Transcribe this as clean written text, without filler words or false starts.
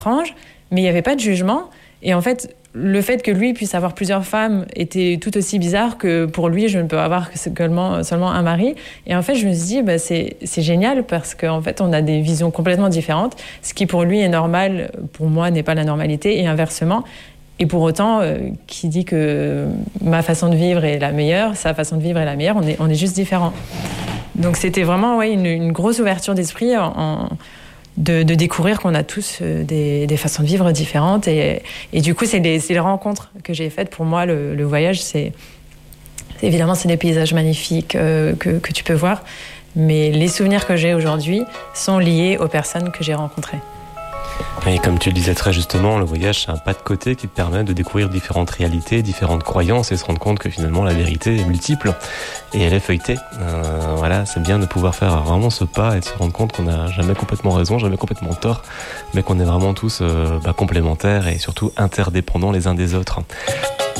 étrange, mais il n'y avait pas de jugement. Et en fait, le fait que lui puisse avoir plusieurs femmes était tout aussi bizarre que pour lui, je ne peux avoir seulement un mari. Et en fait, je me suis dit, c'est génial parce qu'en fait, on a des visions complètement différentes. Ce qui pour lui est normal, pour moi, n'est pas la normalité et inversement. Et pour autant, qui dit que ma façon de vivre est la meilleure, sa façon de vivre est la meilleure, on est juste différents. Donc c'était vraiment une grosse ouverture d'esprit de découvrir qu'on a tous des façons de vivre différentes. Et du coup, c'est les rencontres que j'ai faites. Pour moi, le voyage, évidemment, c'est des paysages magnifiques que tu peux voir. Mais les souvenirs que j'ai aujourd'hui sont liés aux personnes que j'ai rencontrées. Et comme tu le disais très justement, le voyage, c'est un pas de côté qui te permet de découvrir différentes réalités, différentes croyances et se rendre compte que finalement la vérité est multiple et elle est feuilletée. Voilà, c'est bien de pouvoir faire vraiment ce pas et de se rendre compte qu'on n'a jamais complètement raison, jamais complètement tort, mais qu'on est vraiment tous complémentaires et surtout interdépendants les uns des autres.